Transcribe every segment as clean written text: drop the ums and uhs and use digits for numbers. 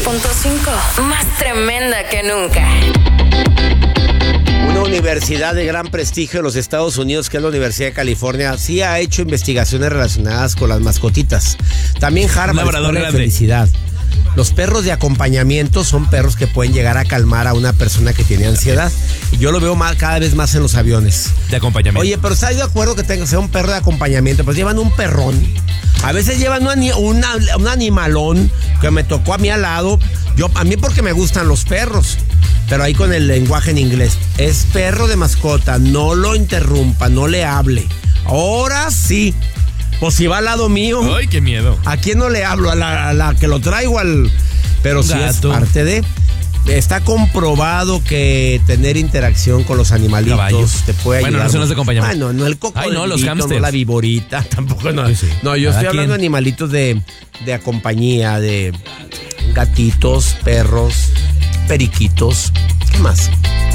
92.5, más tremenda que nunca. Una universidad de gran prestigio en los Estados Unidos, que es la Universidad de California, sí ha hecho investigaciones relacionadas con las mascotitas. También Harvard, Escuela de Felicidad. Los perros de acompañamiento son perros que pueden llegar a calmar a una persona que tiene ansiedad. Y yo lo veo cada vez más en los aviones. De acompañamiento. Oye, pero ¿estás de acuerdo que sea un perro de acompañamiento? Pues llevan un perrón. A veces llevan un animalón que me tocó a mí al lado. A mí porque me gustan los perros. Pero ahí con el lenguaje en inglés. Es perro de mascota, no lo interrumpa, no le hable. Ahora sí. Pues si va al lado mío. ¡Ay, qué miedo! ¿A quién no le hablo? ¿A la que lo traigo? Pero sí es parte de... Está comprobado que tener interacción con los animalitos Caballos te puede ayudar. Bueno, no son los de acompañamiento. Bueno, no el cocodrilo, Ay, no, los hámsters. no la viborita, tampoco. No, sí. No, yo estoy hablando de animalitos de compañía, de gatitos, perros, periquitos. ¿Qué más?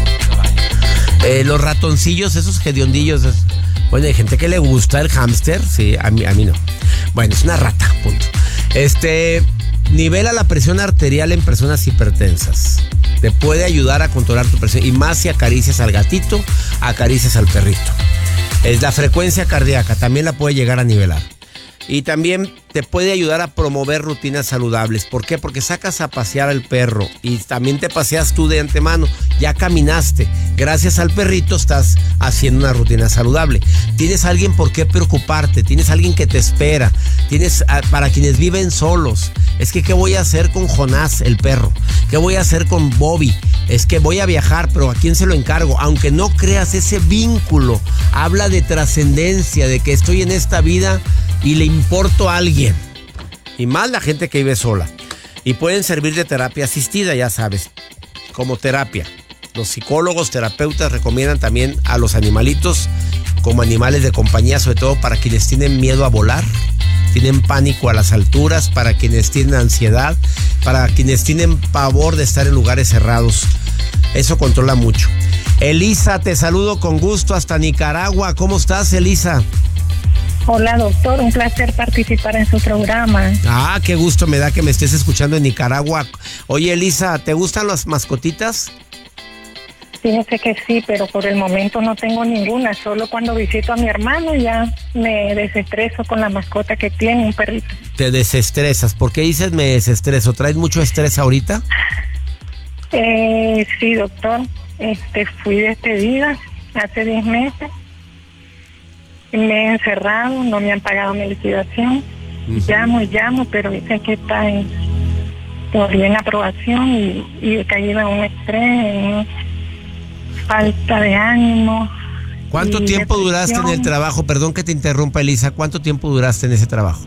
Los ratoncillos, esos hediondillos. Bueno, hay gente que le gusta el hámster. Sí, a mí no. Bueno, es una rata, punto. Nivela la presión arterial en personas hipertensas. Te puede ayudar a controlar tu presión. Y más si acaricias al gatito, acaricias al perrito. Es la frecuencia cardíaca, también la puede llegar a nivelar. Y también te puede ayudar a promover rutinas saludables. ¿Por qué? Porque sacas a pasear al perro y también te paseas tú de antemano. Ya caminaste. Gracias al perrito estás haciendo una rutina saludable. Tienes a alguien por qué preocuparte. Tienes a alguien que te espera. Tienes para quienes viven solos. Es que ¿qué voy a hacer con Jonás, el perro? ¿Qué voy a hacer con Bobby? Es que voy a viajar, pero ¿a quién se lo encargo? Aunque no creas, ese vínculo habla de trascendencia, de que estoy en esta vida y le importo a alguien. Y más la gente que vive sola. Y pueden servir de terapia asistida, ya sabes, como terapia. Los psicólogos, terapeutas recomiendan también a los animalitos como animales de compañía, sobre todo para quienes tienen miedo a volar, tienen pánico a las alturas, para quienes tienen ansiedad, para quienes tienen pavor de estar en lugares cerrados. Eso controla mucho. Elisa, te saludo con gusto hasta Nicaragua. ¿Cómo estás, Elisa? Hola, doctor, un placer participar en su programa. Ah, qué gusto me da que me estés escuchando en Nicaragua. Oye, Elisa, ¿te gustan las mascotitas? Fíjese que sí, pero por el momento no tengo ninguna. Solo cuando visito a mi hermano ya me desestreso con la mascota que tiene, un perrito. Te desestresas. ¿Por qué dices me desestreso? ¿Traes mucho estrés ahorita? Sí, doctor. Fui despedida hace 10 meses. Me he encerrado, no me han pagado mi liquidación. Llamo, pero dicen que está todavía en aprobación y he caído en un estrés, en falta de ánimo. ¿Cuánto tiempo duraste en el trabajo? Perdón que te interrumpa, Elisa. ¿Cuánto tiempo duraste en ese trabajo?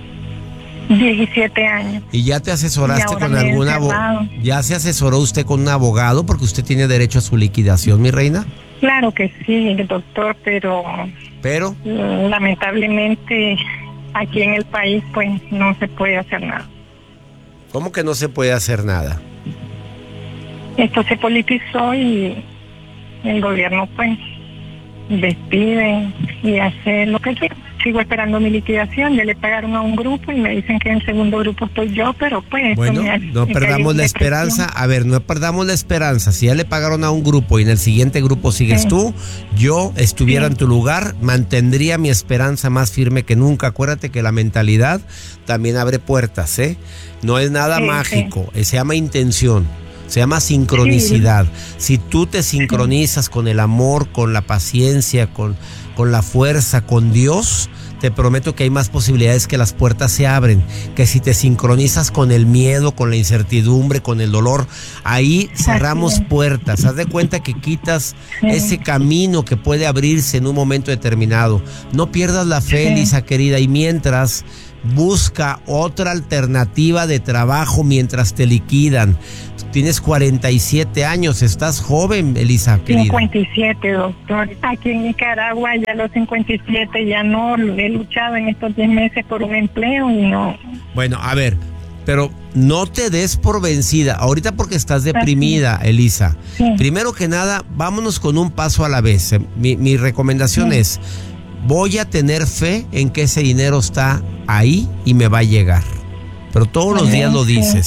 17 años. ¿Y ya te asesoraste con algún abogado? ¿Ya se asesoró usted con un abogado porque usted tiene derecho a su liquidación, mi reina? Claro que sí, doctor, pero lamentablemente aquí en el país pues no se puede hacer nada. ¿Cómo que no se puede hacer nada? Esto se politizó y el gobierno pues despide y hace lo que quiere. Sigo esperando mi liquidación, ya le pagaron a un grupo y me dicen que en el segundo grupo estoy yo, pero pues... Bueno, no perdamos la esperanza. A ver, no perdamos la esperanza. Si ya le pagaron a un grupo y en el siguiente grupo sigues tú, yo estuviera en tu lugar, mantendría mi esperanza más firme que nunca. Acuérdate que la mentalidad también abre puertas, ¿eh? No es nada mágico, se llama intención. Se llama sincronicidad. Si tú te sincronizas con el amor, con la paciencia, con la fuerza, con Dios, te prometo que hay más posibilidades que las puertas se abren. Que si te sincronizas con el miedo, con la incertidumbre, con el dolor, ahí cerramos puertas. Haz de cuenta que quitas ese camino que puede abrirse en un momento determinado. No pierdas la fe, Elisa querida, y mientras busca otra alternativa de trabajo mientras te liquidan. Tienes 47 años, estás joven, Elisa, querida. 57, doctor. Aquí en Nicaragua ya los 57 ya no he luchado en estos 10 meses por un empleo y no. Bueno, a ver, pero no te des por vencida. Ahorita porque estás deprimida, Elisa. Sí. Primero que nada, vámonos con un paso a la vez. Mi recomendación es, voy a tener fe en que ese dinero está ahí y me va a llegar. Pero todos los días lo dices.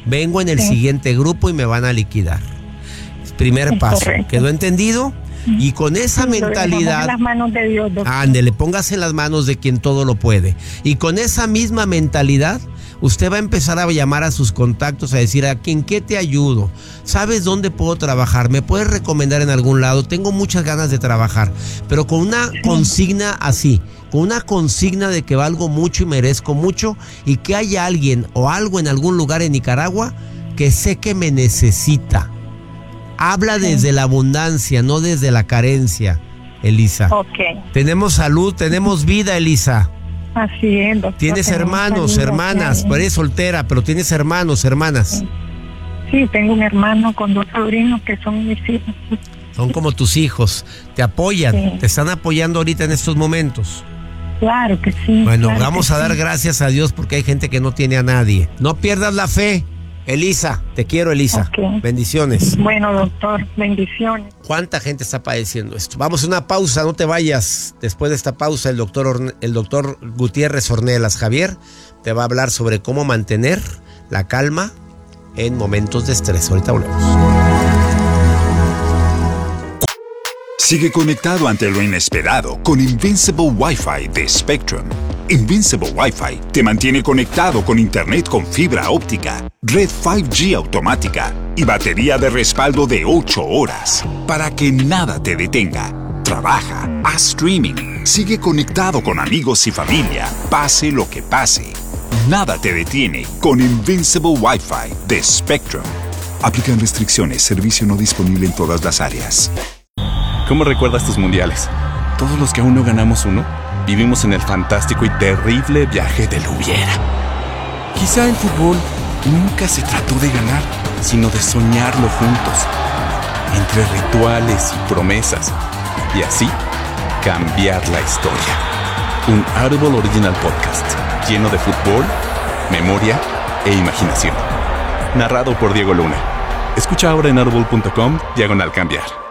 vengo en el siguiente grupo y me van a liquidar. Primer paso. Correcto. ¿Quedó entendido? Y con esa mentalidad, en las manos de Dios, doctor. ándele, póngase en las manos de quien todo lo puede. Y con esa misma mentalidad, usted va a empezar a llamar a sus contactos, a decir, ¿en qué te ayudo? ¿Sabes dónde puedo trabajar? ¿Me puedes recomendar en algún lado? Tengo muchas ganas de trabajar, pero con una consigna así, con una consigna de que valgo mucho y merezco mucho, y que haya alguien o algo en algún lugar en Nicaragua que sé que me necesita. Habla desde la abundancia, no desde la carencia, Elisa. Ok. Tenemos salud, tenemos vida, Elisa. Así es, doctor. Tienes hermanos, hermanas, pero eres soltera, pero tienes hermanos, hermanas. Sí, tengo un hermano con 2 sobrinos que son mis hijos. Son como tus hijos, te apoyan, Sí. te están apoyando ahorita en estos momentos. Claro que sí. Bueno, claro vamos que a dar sí. gracias a Dios porque hay gente que no tiene a nadie. No pierdas la fe, Elisa, te quiero, Elisa. Ok. Bendiciones. Bueno, doctor, bendiciones. ¿Cuánta gente está padeciendo esto? Vamos a una pausa, no te vayas. Después de esta pausa, el doctor Gutiérrez Ornelas Javier te va a hablar sobre cómo mantener la calma en momentos de estrés. Ahorita volvemos. Sigue conectado ante lo inesperado con Invincible Wi-Fi de Spectrum. Invincible Wi-Fi te mantiene conectado con internet con fibra óptica, red 5G automática y batería de respaldo de 8 horas para que nada te detenga. Trabaja, haz streaming, sigue conectado con amigos y familia, pase lo que pase. Nada te detiene con Invincible Wi-Fi de Spectrum. Aplican restricciones, servicio no disponible en todas las áreas. ¿Cómo recuerdas tus mundiales? Todos los que aún no ganamos uno, vivimos en el fantástico y terrible viaje del hubiera. Quizá el fútbol nunca se trató de ganar, sino de soñarlo juntos, entre rituales y promesas, y así cambiar la historia. Un Audible Original Podcast lleno de fútbol, memoria e imaginación. Narrado por Diego Luna. Escucha ahora en audible.com/cambiar.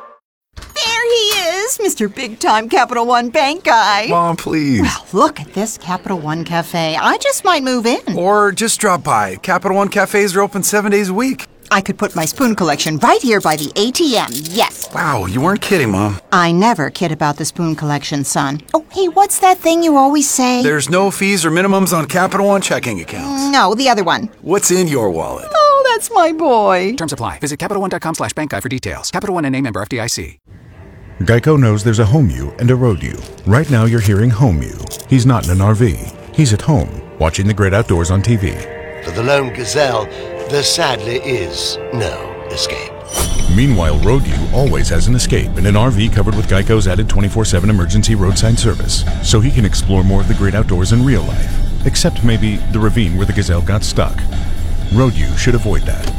Mr. Big Time Capital One Bank guy. Mom, please. Well, look at this Capital One Cafe. I just might move in. Or just drop by. Capital One cafes are open 7 days a week. I could put my spoon collection right here by the ATM. Yes. Wow, you weren't kidding, Mom. I never kid about the spoon collection, son. Oh, hey, what's that thing you always say? There's no fees or minimums on Capital One checking accounts. No, the other one. What's in your wallet? Oh, that's my boy. Terms apply. Visit CapitalOne.com/bankguy for details. Capital One NA, member FDIC. Geico knows there's a home you and a road you. Right now you're hearing home you. He's not in an RV. He's at home, watching the great outdoors on TV. For the lone gazelle, there sadly is no escape. Meanwhile, road you always has an escape in an RV covered with Geico's added 24/7 emergency roadside service, so he can explore more of the great outdoors in real life, except maybe the ravine where the gazelle got stuck. Road you should avoid that.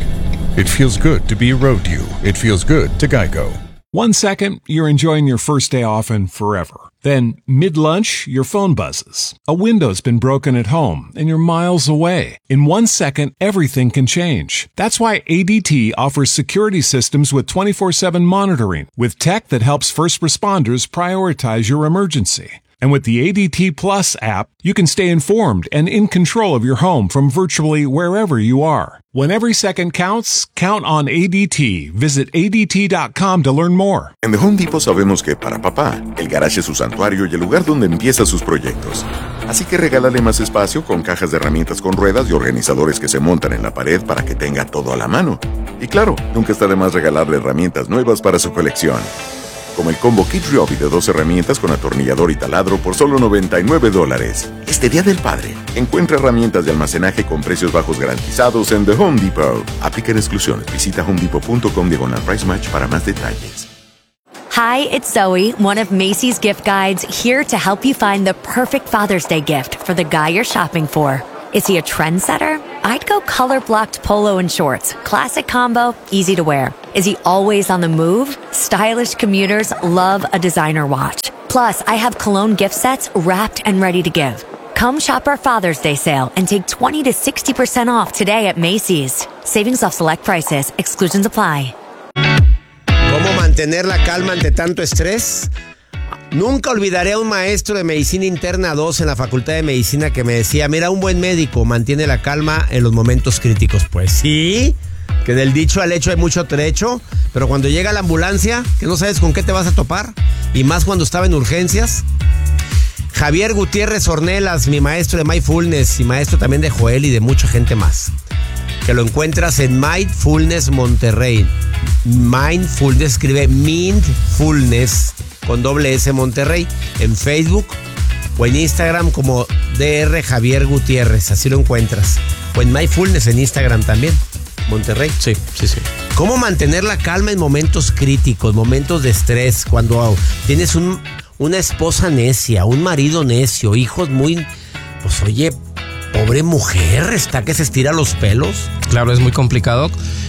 It feels good to be a road you. It feels good to Geico. 1 second, you're enjoying your first day off and forever. Then, mid-lunch, your phone buzzes. A window's been broken at home, and you're miles away. In 1 second, everything can change. That's why ADT offers security systems with 24/7 monitoring, with tech that helps first responders prioritize your emergency. And with the ADT Plus app, you can stay informed and in control of your home from virtually wherever you are. When every second counts, count on ADT. Visit ADT.com to learn more. En The Home Depot sabemos que para papá, el garage es su santuario y el lugar donde empieza sus proyectos. Así que regálale más espacio con cajas de herramientas con ruedas y organizadores que se montan en la pared para que tenga todo a la mano. Y claro, nunca está de más regalarle herramientas nuevas para su colección. Como el combo Kid Ryobi de 2 herramientas con atornillador y taladro por solo $99. Este Día del Padre, encuentra herramientas de almacenaje con precios bajos garantizados en The Home Depot. Aplican exclusiones. Visita homedepot.com/price match para más detalles. Hi, it's Zoe, one of Macy's gift guides, here to help you find the perfect Father's Day gift for the guy you're shopping for. Is he a trendsetter? I'd go color-blocked polo and shorts. Classic combo, easy to wear. Is he always on the move? Stylish commuters love a designer watch. Plus, I have cologne gift sets wrapped and ready to give. Come shop our Father's Day sale and take 20 to 60% off today at Macy's. Savings off select prices. Exclusions apply. ¿Cómo mantener la calma ante tanto estrés? Nunca olvidaré a un maestro de medicina interna 2 en la Facultad de Medicina que me decía, mira, un buen médico mantiene la calma en los momentos críticos. Pues sí, que del dicho al hecho hay mucho trecho, pero cuando llega la ambulancia, que no sabes con qué te vas a topar, y más cuando estaba en urgencias. Javier Gutiérrez Ornelas, mi maestro de Mindfulness y maestro también de Joel y de mucha gente más, que lo encuentras en Mindfulness Monterrey. Mindfulness, escribe Mindfulness con doble S Monterrey, en Facebook o en Instagram como DR Javier Gutiérrez, así lo encuentras. O en Mindfulness en Instagram también, Monterrey. Sí. ¿Cómo mantener la calma en momentos críticos, momentos de estrés, cuando tienes una esposa necia, un marido necio, hijos muy... Pues oye, pobre mujer, está que se estira los pelos. Claro, es muy complicado,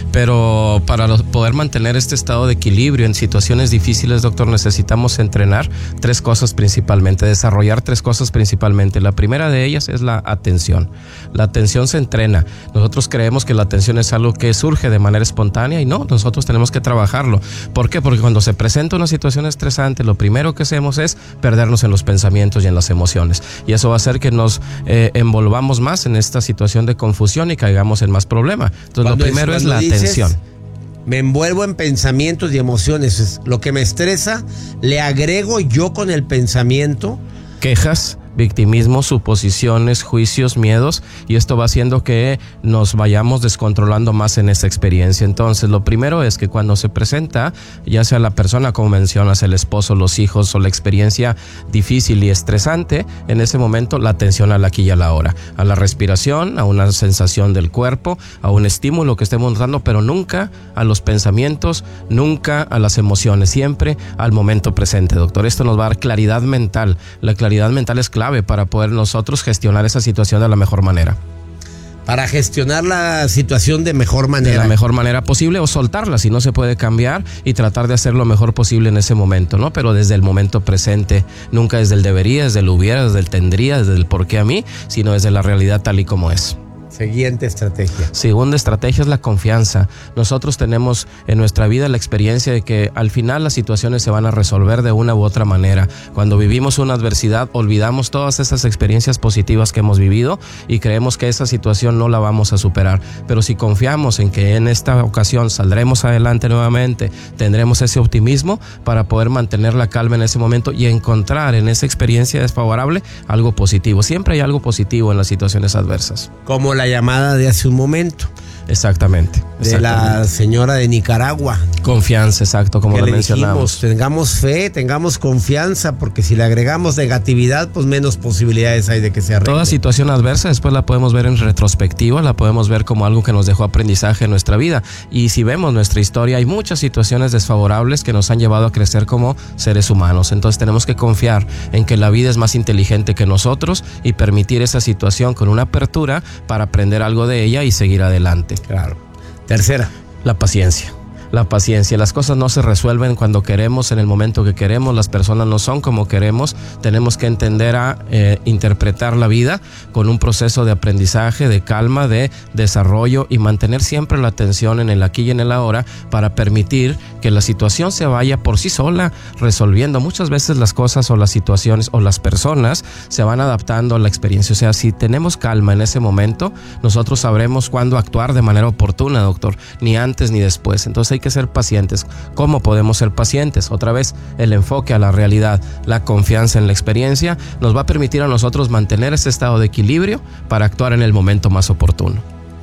pero para poder mantener este estado de equilibrio en situaciones difíciles, doctor, necesitamos entrenar 3 cosas principalmente, desarrollar 3 cosas principalmente. La primera de ellas es la atención. La atención se entrena. Nosotros creemos que la atención es algo que surge de manera espontánea y no, nosotros tenemos que trabajarlo. ¿Por qué? Porque cuando se presenta una situación estresante, lo primero que hacemos es perdernos en los pensamientos y en las emociones. Y eso va a hacer que nos envolvamos más en esta situación de confusión y caigamos en más problemas. Entonces, lo primero es la atención. Me envuelvo en pensamientos y emociones. Lo que me estresa, le agrego yo con el pensamiento. Quejas, victimismo, suposiciones, juicios, miedos, y esto va haciendo que nos vayamos descontrolando más en esta experiencia. Entonces, lo primero es que cuando se presenta, ya sea la persona, como mencionas, el esposo, los hijos o la experiencia difícil y estresante, en ese momento la atención al aquí y a la hora, a la respiración, a una sensación del cuerpo, a un estímulo que estemos dando, pero nunca a los pensamientos, nunca a las emociones, siempre al momento presente, doctor. Esto nos va a dar claridad mental. La claridad mental es clave para poder nosotros gestionar esa situación de la mejor manera. Para gestionar la situación de mejor manera. De la mejor manera posible, o soltarla si no se puede cambiar y tratar de hacer lo mejor posible en ese momento, ¿no? Pero desde el momento presente, nunca desde el debería, desde el hubiera, desde el tendría, desde el por qué a mí, sino desde la realidad tal y como es. Siguiente estrategia. Segunda estrategia es la confianza. Nosotros tenemos en nuestra vida la experiencia de que al final las situaciones se van a resolver de una u otra manera. Cuando vivimos una adversidad, olvidamos todas esas experiencias positivas que hemos vivido y creemos que esa situación no la vamos a superar. Pero si confiamos en que en esta ocasión saldremos adelante nuevamente, tendremos ese optimismo para poder mantener la calma en ese momento y encontrar en esa experiencia desfavorable algo positivo. Siempre hay algo positivo en las situaciones adversas. Como la llamada de hace un momento. Exactamente. De la señora de Nicaragua. Confianza, exacto, como lo mencionamos. Tengamos fe, tengamos confianza, porque si le agregamos negatividad, pues menos posibilidades hay de que se arregle. Toda situación adversa después la podemos ver en retrospectiva, la podemos ver como algo que nos dejó aprendizaje en nuestra vida. Y si vemos nuestra historia, hay muchas situaciones desfavorables que nos han llevado a crecer como seres humanos. Entonces tenemos que confiar en que la vida es más inteligente que nosotros y permitir esa situación con una apertura para aprender algo de ella y seguir adelante. Claro. Tercera, la paciencia. La paciencia. Las cosas no se resuelven cuando queremos, en el momento que queremos. Las personas no son como queremos. Tenemos que entender a interpretar la vida con un proceso de aprendizaje, de calma, de desarrollo y mantener siempre la atención en el aquí y en el ahora para permitir que la situación se vaya por sí sola resolviendo. Muchas veces las cosas o las situaciones o las personas se van adaptando a la experiencia. O sea, si tenemos calma en ese momento, nosotros sabremos cuándo actuar de manera oportuna, doctor. Ni antes ni después. Entonces hay que ser pacientes. ¿Cómo podemos ser pacientes? Otra vez, el enfoque a la realidad, la confianza en la experiencia nos va a permitir a nosotros mantener ese estado de equilibrio para actuar en el momento más oportuno.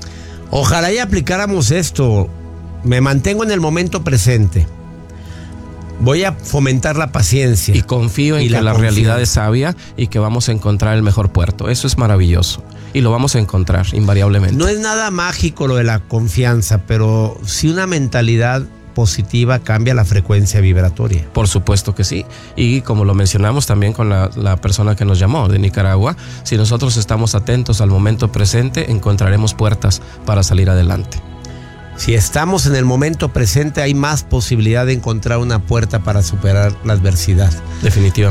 Ojalá y aplicáramos esto. Me mantengo en el momento presente. Voy a fomentar la paciencia. Y confío en que la realidad es sabia y que vamos a encontrar el mejor puerto. Eso es maravilloso. Y lo vamos a encontrar invariablemente. No es nada mágico lo de la confianza, pero sí una mentalidad positiva cambia la frecuencia vibratoria. Por supuesto que sí. Y como lo mencionamos también con la persona que nos llamó de Nicaragua, si nosotros estamos atentos al momento presente, encontraremos puertas para salir adelante. Si estamos en el momento presente, hay más posibilidad de encontrar una puerta para superar la adversidad. Definitivamente.